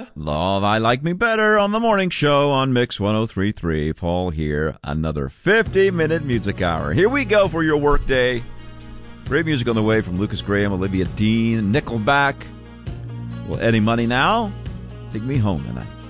Love, I Like Me Better on the morning show on Mix 103.3. Paul here. Another 50-minute music hour. Here we go for your workday. Great music on the way from Lucas Graham, Olivia Dean, Nickelback. Well, Eddie Money now. Take me home tonight.